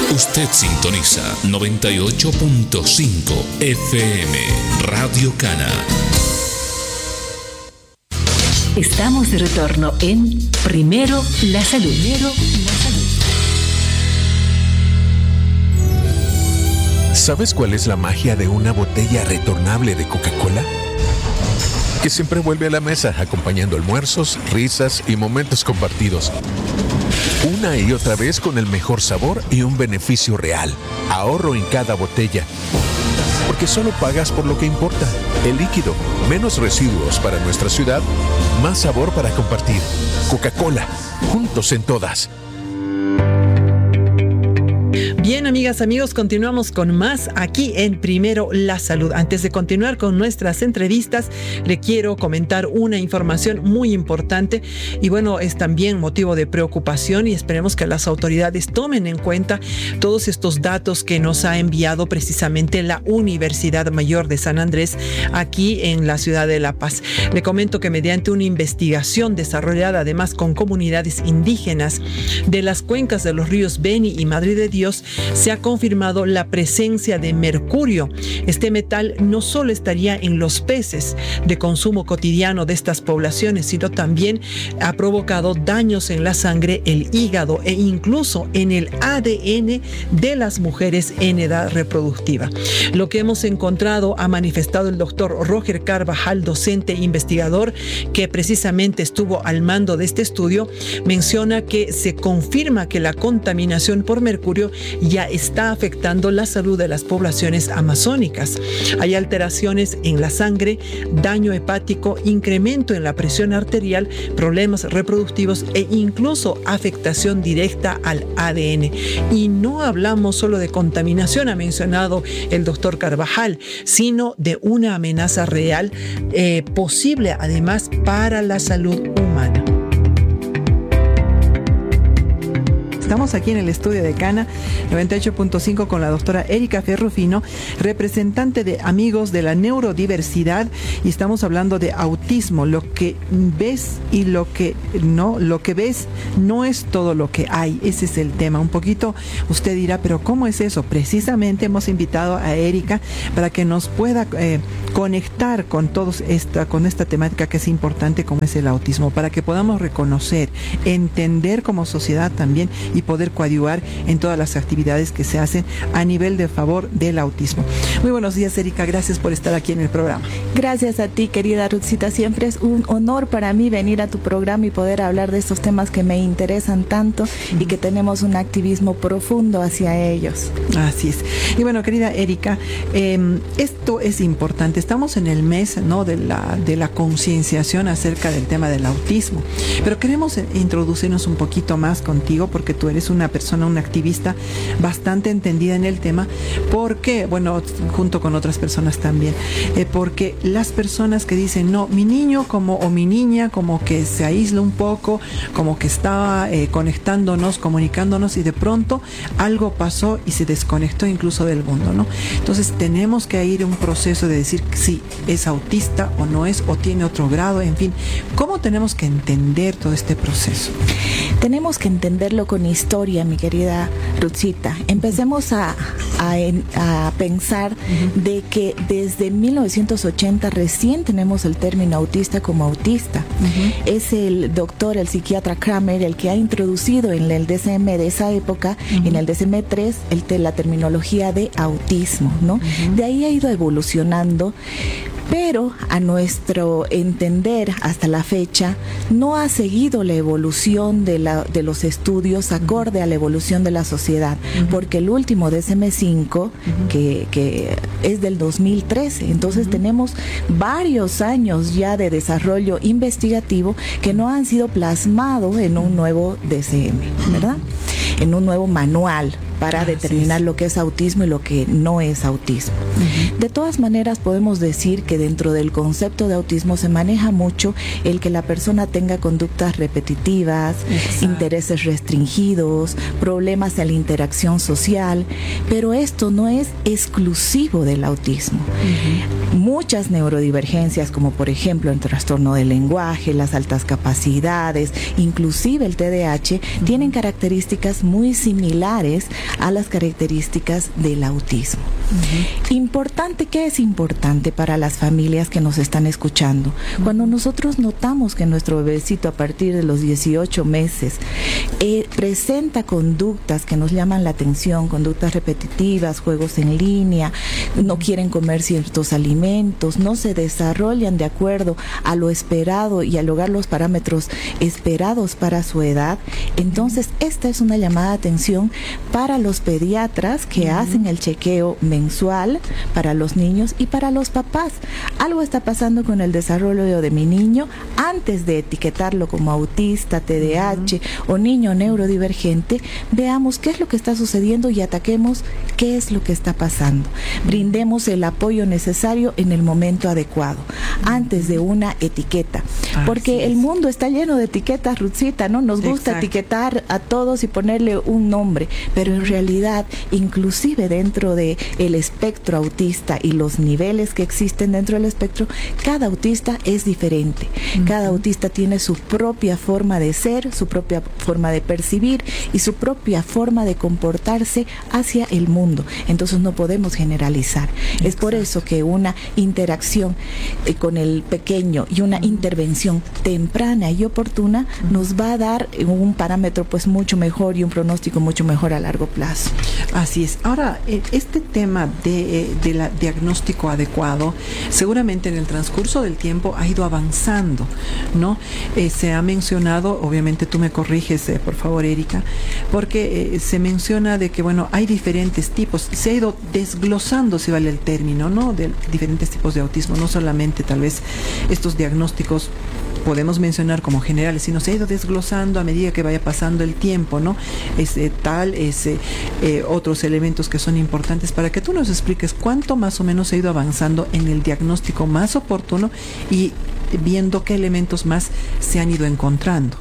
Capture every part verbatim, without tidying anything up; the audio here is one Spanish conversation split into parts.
Usted sintoniza noventa y ocho punto cinco F M Radio Cana. Estamos de retorno en Primero la Salud. Primero la Salud. ¿Sabes cuál es la magia de una botella retornable de Coca-Cola? Que siempre vuelve a la mesa acompañando almuerzos, risas y momentos compartidos. Una y otra vez con el mejor sabor y un beneficio real. Ahorro en cada botella. Porque solo pagas por lo que importa. El líquido, menos residuos para nuestra ciudad, más sabor para compartir. Coca-Cola, juntos en todas. Bien, amigas, amigos, continuamos con más aquí en Primero la Salud. Antes de continuar con nuestras entrevistas, le quiero comentar una información muy importante y bueno, es también motivo de preocupación y esperemos que las autoridades tomen en cuenta todos estos datos que nos ha enviado precisamente la Universidad Mayor de San Andrés aquí en la ciudad de La Paz. Le comento que mediante una investigación desarrollada además con comunidades indígenas de las cuencas de los ríos Beni y Madre de Dios, se ha confirmado la presencia de mercurio. Este metal no solo estaría en los peces de consumo cotidiano de estas poblaciones, sino también ha provocado daños en la sangre, el hígado e incluso en el A D N de las mujeres en edad reproductiva. Lo que hemos encontrado, ha manifestado el doctor Roger Carvajal, docente e investigador que precisamente estuvo al mando de este estudio, menciona que se confirma que la contaminación por mercurio ya está afectando la salud de las poblaciones amazónicas. Hay alteraciones en la sangre, daño hepático, incremento en la presión arterial, problemas reproductivos e incluso afectación directa al A D N. Y no hablamos solo de contaminación, ha mencionado el doctor Carvajal, sino de una amenaza real, eh, posible además para la salud humana. Estamos aquí en el estudio de Cana noventa y ocho punto cinco con la doctora Erika Ferrufino, representante de Amigos de la Neurodiversidad, y estamos hablando de autismo. Lo que ves y lo que no, lo que ves no es todo lo que hay. Ese es el tema. Un poquito usted dirá, pero ¿cómo es eso? Precisamente hemos invitado a Erika para que nos pueda eh, conectar con todos esta, con esta temática que es importante, como es el autismo, para que podamos reconocer, entender como sociedad también y poder coadyuvar en todas las actividades que se hacen a nivel de favor del autismo. Muy buenos días, Erika, gracias por estar aquí en el programa. Gracias a ti, querida Ruthcita, siempre es un honor para mí venir a tu programa y poder hablar de estos temas que me interesan tanto uh-huh. y que tenemos un activismo profundo hacia ellos. Así es. Y bueno, querida Erika, eh, esto es importante. Estamos en el mes, ¿no?, de la, de la concienciación acerca del tema del autismo, pero queremos introducirnos un poquito más contigo porque tú eres una persona, una activista bastante entendida en el tema, porque, bueno, junto con otras personas también, eh, porque las personas que dicen, no, mi niño como o mi niña como que se aísla un poco, como que estaba eh, conectándonos, comunicándonos y de pronto algo pasó y se desconectó incluso del mundo, ¿no? Entonces tenemos que ir a un proceso de decir si es autista o no es, o tiene otro grado, en fin. ¿Cómo tenemos que entender todo este proceso? Tenemos que entenderlo con historia, mi querida Ruthcita. Empecemos a, a, a pensar uh-huh. de que desde mil novecientos ochenta recién tenemos el término autista como autista. Uh-huh. Es el doctor, el psiquiatra Kramer, el que ha introducido en el D S M de esa época, uh-huh. en el D S M tres, el, la terminología de autismo, ¿no? Uh-huh. De ahí ha ido evolucionando. Pero a nuestro entender hasta la fecha no ha seguido la evolución de, la, de los estudios acorde a la evolución de la sociedad, uh-huh. porque el último D S M cinco uh-huh. que, que es del dos mil trece, entonces uh-huh. tenemos varios años ya de desarrollo investigativo que no han sido plasmados en un nuevo D S M, ¿verdad? En un nuevo manual para ah, determinar sí, sí. lo que es autismo y lo que no es autismo. Uh-huh. De todas maneras, podemos decir que dentro del concepto de autismo se maneja mucho el que la persona tenga conductas repetitivas, exacto. intereses restringidos, problemas en la interacción social, pero esto no es exclusivo del autismo. Uh-huh. Muchas neurodivergencias, como por ejemplo el trastorno del lenguaje, las altas capacidades, inclusive el T D A H, uh-huh. tienen características muy similares a las características del autismo. Uh-huh. Importante, ¿qué es importante para las familias que nos están escuchando? Uh-huh. Cuando nosotros notamos que nuestro bebecito a partir de los dieciocho meses eh, presenta conductas que nos llaman la atención, conductas repetitivas, juegos en línea, no quieren comer ciertos alimentos, no se desarrollan de acuerdo a lo esperado y a lograr los parámetros esperados para su edad, entonces esta es una llamada de atención para los pediatras que uh-huh. hacen el chequeo mensual para los niños y para los papás. Algo está pasando con el desarrollo de mi niño. Antes de etiquetarlo como autista, T D A H uh-huh. o niño neurodivergente, veamos qué es lo que está sucediendo y ataquemos qué es lo que está pasando. Brindemos el apoyo necesario en el momento adecuado, antes de una etiqueta. Porque el mundo está lleno de etiquetas, Ruthcita, ¿no? Nos gusta Exacto. etiquetar a todos y ponerle un nombre, pero en realidad, inclusive dentro de el espectro autista y los niveles que existen dentro del espectro, cada autista es diferente. Uh-huh. Cada autista tiene su propia forma de ser, su propia forma de percibir y su propia forma de comportarse hacia el mundo. Entonces no podemos generalizar. Exacto. Es por eso que una interacción eh, con el pequeño y una uh-huh. intervención temprana y oportuna uh-huh. nos va a dar un parámetro pues mucho mejor y un pronóstico mucho mejor a largo plazo. Así es. Ahora, este tema de, de la diagnóstico adecuado, seguramente en el transcurso del tiempo ha ido avanzando, ¿no? Eh, se ha mencionado, obviamente tú me corriges, eh, por favor, Erika, porque eh, se menciona de que, bueno, hay diferentes tipos, se ha ido desglosando, si vale el término, ¿no? De diferentes tipos de autismo, no solamente tal vez estos diagnósticos podemos mencionar como generales, sino se ha ido desglosando a medida que vaya pasando el tiempo, ¿no? Es eh, tal, es eh, eh, otros elementos que son importantes para que tú nos expliques cuánto más o menos se ha ido avanzando en el diagnóstico más oportuno y viendo qué elementos más se han ido encontrando.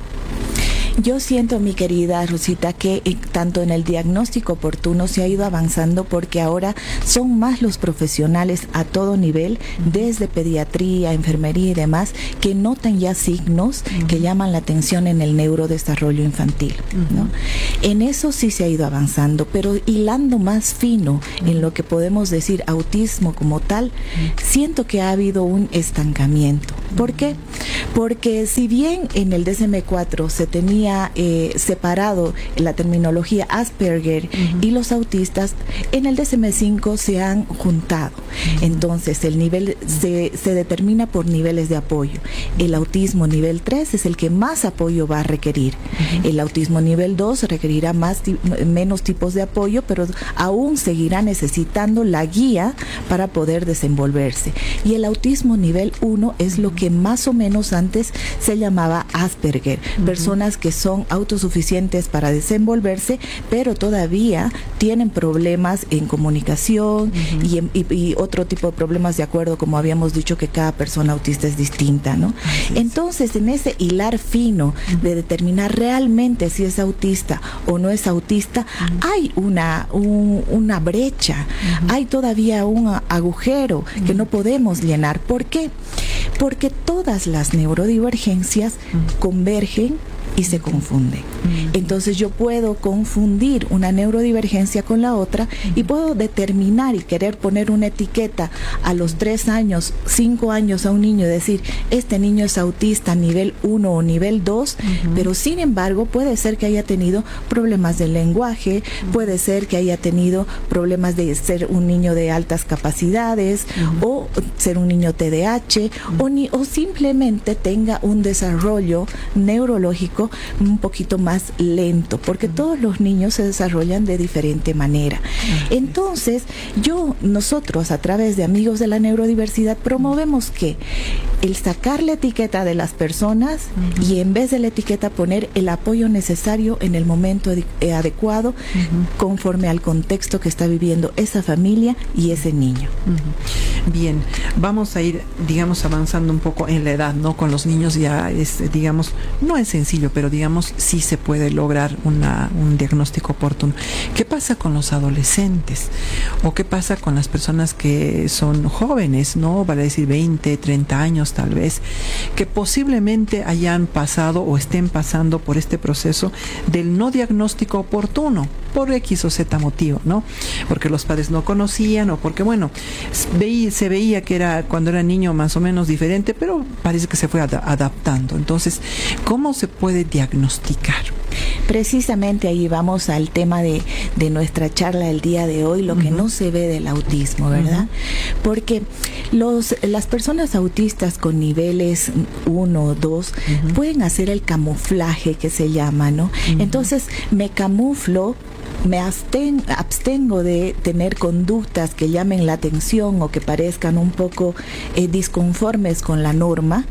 Yo siento, mi querida Rosita, que eh, tanto en el diagnóstico oportuno se ha ido avanzando porque ahora son más los profesionales a todo nivel, desde pediatría, enfermería y demás, que notan ya signos uh-huh. que llaman la atención en el neurodesarrollo infantil, uh-huh. ¿no? En eso sí se ha ido avanzando, pero hilando más fino uh-huh. en lo que podemos decir autismo como tal, uh-huh. siento que ha habido un estancamiento. ¿Por qué? Porque si bien en el D S M cuatro se tenía Eh, separado la terminología Asperger uh-huh. y los autistas, en el D S M cinco se han juntado. Uh-huh. Entonces el nivel se, se determina por niveles de apoyo. El autismo nivel tres es el que más apoyo va a requerir. Uh-huh. El autismo nivel dos requerirá más, menos tipos de apoyo, pero aún seguirá necesitando la guía para poder desenvolverse. Y el autismo nivel uno es lo que más o menos antes se llamaba Asperger, uh-huh. personas que son autosuficientes para desenvolverse, pero todavía tienen problemas en comunicación uh-huh. y, en, y, y otro tipo de problemas, de acuerdo, como habíamos dicho, que cada persona autista es distinta, ¿no? Entonces, en ese hilar fino uh-huh. de determinar realmente si es autista o no es autista, uh-huh. hay una, un, una brecha, uh-huh. hay todavía un agujero uh-huh. que no podemos llenar. ¿Por qué? Porque todas las neurodivergencias uh-huh. convergen y se confunden. Uh-huh. Entonces yo puedo confundir una neurodivergencia con la otra uh-huh. y puedo determinar y querer poner una etiqueta a los tres años, cinco años a un niño y decir, este niño es autista nivel uno o nivel dos, uh-huh. pero sin embargo puede ser que haya tenido problemas del lenguaje, uh-huh. puede ser que haya tenido problemas de ser un niño de altas capacidades uh-huh. o ser un niño T D A H uh-huh. o, ni, o simplemente tenga un desarrollo neurológico un poquito más lento, porque uh-huh. todos los niños se desarrollan de diferente manera. Uh-huh. Entonces, yo, nosotros, a través de Amigos de la Neurodiversidad, promovemos que el sacar la etiqueta de las personas uh-huh. y en vez de la etiqueta poner el apoyo necesario en el momento ade- adecuado, uh-huh. conforme al contexto que está viviendo esa familia y ese niño. Uh-huh. Bien, vamos a ir, digamos, avanzando un poco en la edad, ¿no? Con los niños ya es, digamos, no es sencillo pero digamos sí se puede lograr una, un diagnóstico oportuno. ¿Qué pasa con los adolescentes? ¿O qué pasa con las personas que son jóvenes, no? Vale decir veinte, treinta años tal vez, que posiblemente hayan pasado o estén pasando por este proceso del no diagnóstico oportuno, por X o Z motivo, ¿no? Porque los padres no conocían o porque, bueno, veí, se veía que era cuando era niño más o menos diferente, pero parece que se fue ad- adaptando. Entonces, ¿cómo se puede diagnosticar? Precisamente ahí vamos al tema de, de nuestra charla del día de hoy, lo uh-huh. que no se ve del autismo, ¿verdad? Uh-huh. Porque los, las personas autistas con niveles uno o dos uh-huh. pueden hacer el camuflaje que se llama, ¿no? Uh-huh. Entonces me camuflo, me absten, abstengo de tener conductas que llamen la atención o que parezcan un poco eh, disconformes con la norma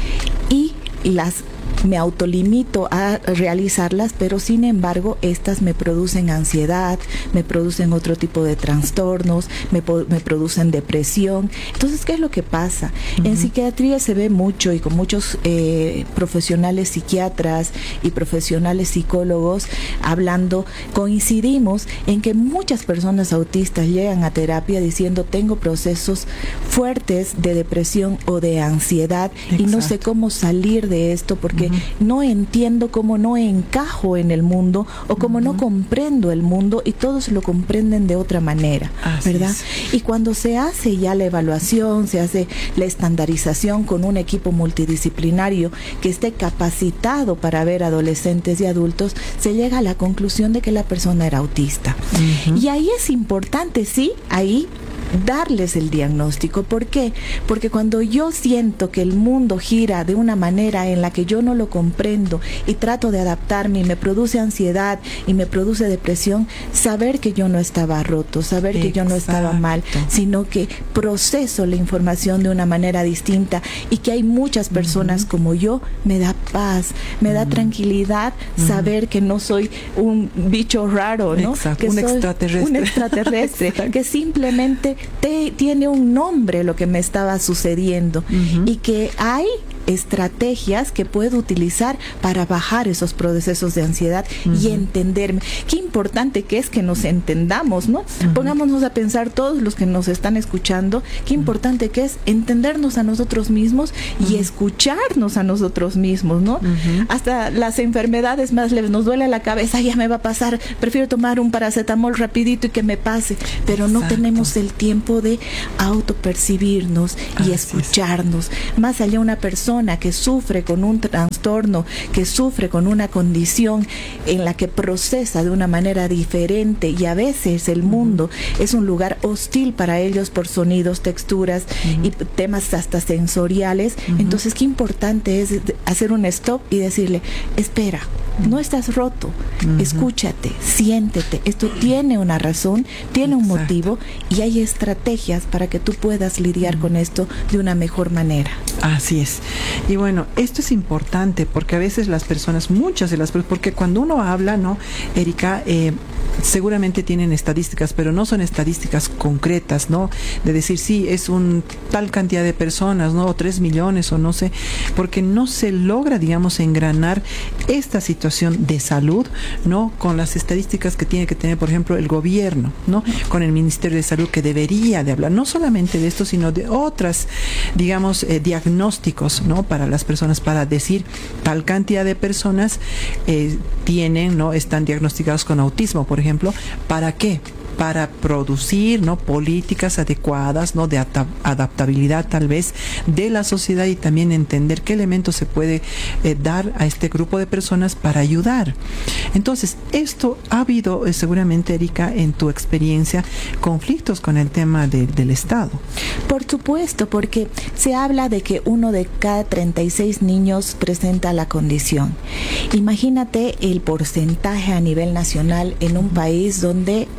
y las me autolimito a realizarlas, pero sin embargo estas me producen ansiedad, me producen otro tipo de trastornos, me, me producen depresión. Entonces, ¿qué es lo que pasa? Uh-huh. En psiquiatría se ve mucho y con muchos eh, profesionales psiquiatras y profesionales psicólogos hablando, coincidimos en que muchas personas autistas llegan a terapia diciendo tengo procesos fuertes de depresión o de ansiedad. Exacto. Y no sé cómo salir de esto porque uh-huh. no entiendo cómo no encajo en el mundo o cómo uh-huh. no comprendo el mundo y todos lo comprenden de otra manera, Así ¿verdad? Es. Y cuando se hace ya la evaluación, se hace la estandarización con un equipo multidisciplinario que esté capacitado para ver adolescentes y adultos, se llega a la conclusión de que la persona era autista. Uh-huh. Y ahí es importante, sí, ahí darles el diagnóstico. ¿Por qué? Porque cuando yo siento que el mundo gira de una manera en la que yo no lo comprendo y trato de adaptarme y me produce ansiedad y me produce depresión, saber que yo no estaba roto, saber Exacto. que yo no estaba mal, sino que proceso la información de una manera distinta y que hay muchas personas uh-huh. como yo, me da paz, me uh-huh. da tranquilidad uh-huh. saber que no soy un bicho raro, ¿no? Exacto. Que un soy extraterrestre. Un extraterrestre que simplemente Te, tiene un nombre lo que me estaba sucediendo uh-huh. y que hay estrategias que puedo utilizar para bajar esos procesos de ansiedad uh-huh. y entenderme. Qué importante que es que nos entendamos, ¿no? Uh-huh. Pongámonos a pensar todos los que nos están escuchando, qué importante uh-huh. que es entendernos a nosotros mismos uh-huh. y escucharnos a nosotros mismos, ¿no? Uh-huh. Hasta las enfermedades más leves, nos duele la cabeza, ya me va a pasar, prefiero tomar un paracetamol rapidito y que me pase, pero Exacto. no tenemos el tiempo de autopercibirnos y Así escucharnos. Es. Más allá una persona que sufre con un trastorno, que sufre con una condición en la que procesa de una manera diferente y a veces el mundo uh-huh. es un lugar hostil para ellos por sonidos, texturas uh-huh. y temas hasta sensoriales. Uh-huh. Entonces, qué importante es hacer un stop y decirle, espera, no estás roto, uh-huh. escúchate, siéntete, esto tiene una razón, tiene Exacto. un motivo y hay estrategias para que tú puedas lidiar uh-huh. con esto de una mejor manera. Así es. Y bueno, esto es importante porque a veces las personas, muchas de las personas, porque cuando uno habla, ¿no, Erika? Eh, seguramente tienen estadísticas, pero no son estadísticas concretas, ¿no? De decir, sí, es un tal cantidad de personas, ¿no? O tres millones, o no sé, porque no se logra, digamos, engranar esta situación de salud, ¿no? Con las estadísticas que tiene que tener, por ejemplo, el gobierno, ¿no? Con el Ministerio de Salud, que debería de hablar, no solamente de esto, sino de otras, digamos, eh, diagnósticos, ¿no? Para las personas, para decir, tal cantidad de personas eh, tienen, ¿no? Están diagnosticados con autismo, por ejemplo. ejemplo, ¿para qué? Para producir, ¿no? políticas adecuadas, ¿no? de adap- adaptabilidad tal vez de la sociedad y también entender qué elementos se puede eh, dar a este grupo de personas para ayudar. Entonces, esto ha habido eh, seguramente, Erika, en tu experiencia, conflictos con el tema de, del Estado. Por supuesto, porque se habla de que uno de cada treinta y seis niños presenta la condición. Imagínate el porcentaje a nivel nacional en un país donde superamos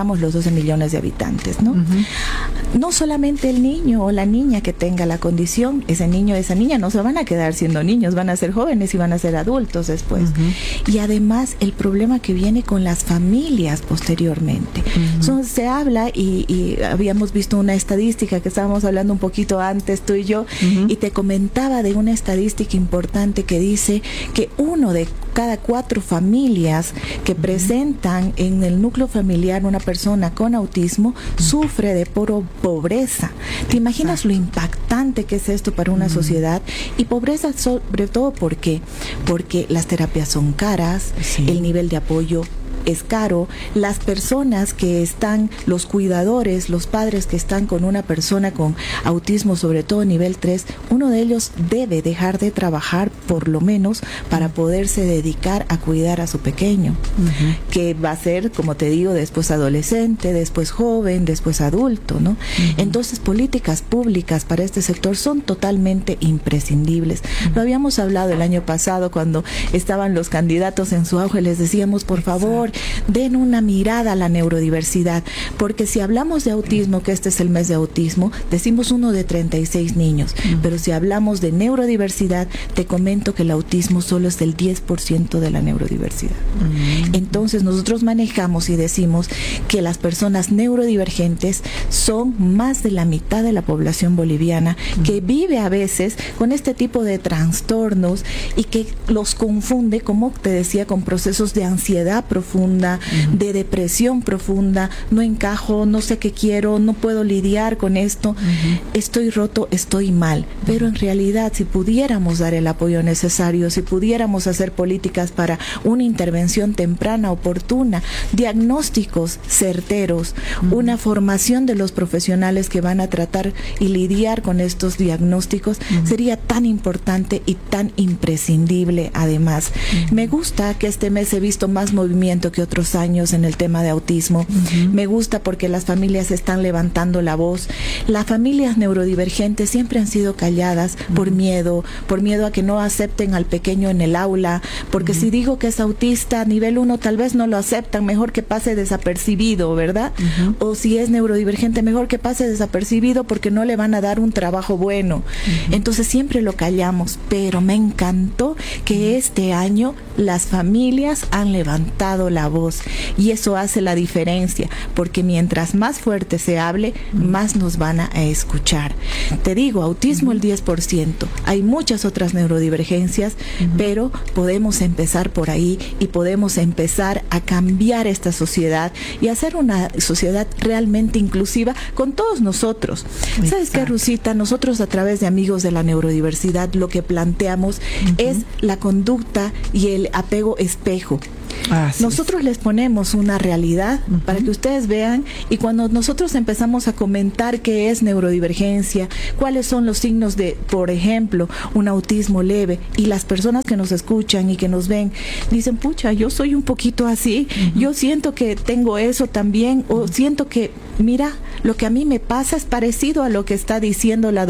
superamos los doce millones de habitantes, ¿no? Uh-huh. No solamente el niño o la niña que tenga la condición, ese niño o esa niña no se van a quedar siendo niños, van a ser jóvenes y van a ser adultos después. Uh-huh. Y además el problema que viene con las familias posteriormente. Uh-huh. So, se habla y, y habíamos visto una estadística que estábamos hablando un poquito antes tú y yo, uh-huh. y te comentaba de una estadística importante que dice que uno de cada cuatro familias que uh-huh. presentan en el núcleo familiar una persona con autismo uh-huh. sufre de puro pobreza. ¿Te imaginas Exacto. lo impactante que es esto para una uh-huh. sociedad? Y pobreza sobre todo ¿por qué? Porque las terapias son caras, sí. el nivel de apoyo es caro, las personas que están, los cuidadores, los padres que están con una persona con autismo, sobre todo nivel tres, uno de ellos debe dejar de trabajar por lo menos para poderse dedicar a cuidar a su pequeño, uh-huh. que va a ser, como te digo, después adolescente, después joven, después adulto, ¿no? Uh-huh. Entonces, políticas públicas para este sector son totalmente imprescindibles. Uh-huh. Lo habíamos hablado el año pasado cuando estaban los candidatos en su auge, les decíamos, por favor, den una mirada a la neurodiversidad, porque si hablamos de autismo, que este es el mes de autismo, decimos uno de treinta y seis niños, uh-huh. pero si hablamos de neurodiversidad, te comento que el autismo solo es el diez por ciento de la neurodiversidad. Uh-huh. Entonces nosotros manejamos y decimos que las personas neurodivergentes son más de la mitad de la población boliviana, uh-huh. que vive a veces con este tipo de trastornos y que los confunde, como te decía, con procesos de ansiedad profunda, uh-huh. de depresión profunda, no encajo, no sé qué quiero, no puedo lidiar con esto, uh-huh. estoy roto, estoy mal. Uh-huh. Pero en realidad, si pudiéramos dar el apoyo necesario, si pudiéramos hacer políticas para una intervención temprana, oportuna, diagnósticos certeros, uh-huh. una formación de los profesionales que van a tratar y lidiar con estos diagnósticos, uh-huh. sería tan importante y tan imprescindible además. Uh-huh. Me gusta que este mes he visto más movimiento que otros años en el tema de autismo. Uh-huh. Me gusta porque las familias están levantando la voz. Las familias neurodivergentes siempre han sido calladas uh-huh. por miedo, por miedo a que no acepten al pequeño en el aula, porque uh-huh. si digo que es autista nivel uno, tal vez no lo aceptan, mejor que pase desapercibido, ¿verdad? Uh-huh. O si es neurodivergente, mejor que pase desapercibido porque no le van a dar un trabajo bueno. Uh-huh. Entonces siempre lo callamos, pero me encantó que uh-huh. este año las familias han levantado la voz y eso hace la diferencia, porque mientras más fuerte se hable, más nos van a escuchar. Te digo, autismo el diez por ciento, hay muchas otras neurodivergencias, uh-huh. pero podemos empezar por ahí y podemos empezar a cambiar esta sociedad y hacer una sociedad realmente inclusiva con todos nosotros. Exacto. ¿Sabes qué, Rusita? Nosotros a través de Amigos de la Neurodiversidad lo que planteamos uh-huh. es la conducta y el apego espejo. Ah, sí. Nosotros les ponemos una realidad uh-huh. para que ustedes vean, y cuando nosotros empezamos a comentar qué es neurodivergencia, cuáles son los signos de, por ejemplo, un autismo leve, y las personas que nos escuchan y que nos ven dicen, pucha, yo soy un poquito así, uh-huh. yo siento que tengo eso también, o siento que, mira, lo que a mí me pasa es parecido a lo que está diciendo la